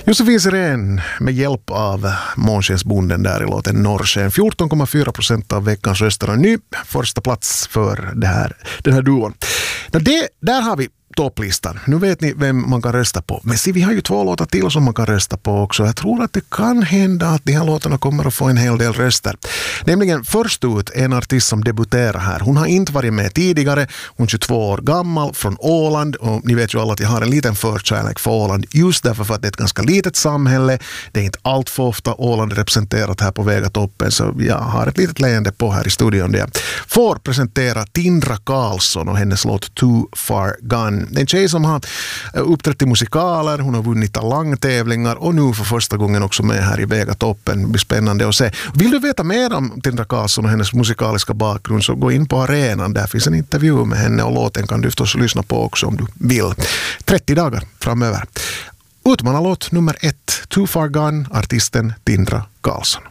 Josefin Sirén med hjälp av Månskensbonden där i låten Norrsken. 14,4% av veckans röster och ny första plats för den här duon. Där har vi topplistan. Nu vet ni vem man kan rösta på. Men vi har ju 2 låtar till som man kan rösta på också. Jag tror att det kan hända att de här låtarna kommer att få en hel del röster. Nämligen först ut en artist som debuterar här. Hon har inte varit med tidigare. Hon är 22 år gammal från Åland. Och ni vet ju alla att jag har en liten förkärlek för Åland. Just därför för att det är ett ganska litet samhälle. Det är inte allt för ofta Åland representerat här på Vegatoppen. Så jag har ett litet leende på här i studion. Jag får presentera Tindra Karlsson och hennes låt Too Far Gone. En tjej som har uppträtt i musikaler, hon har vunnit talangtävlingar och nu för första gången också med här i Vegatoppen. Det blir spännande att se. Vill du veta mer om Tindra Karlsson och hennes musikaliska bakgrund så gå in på arenan. Där finns en intervju med henne och låten kan du förstås lyssna på också om du vill. 30 dagar framöver. Utmanarlåt nummer 1, Too Far Gone, artisten Tindra Karlsson.